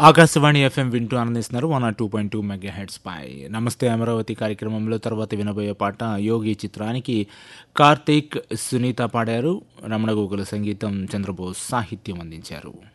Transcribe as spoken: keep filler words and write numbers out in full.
Akashvani FM వింటూ ఆనందిస్తున్నారు one or two point two mega heads పై. నమస్తే అమరావతి కార్యక్రమంలో తర్వాత వినబోయే పాట యోగి చిత్రానికి కార్తీక్ సునీత పాడారు. రమణ గోకుల సంగీతం, చంద్రబోస్ సాహిత్యం అందించారు.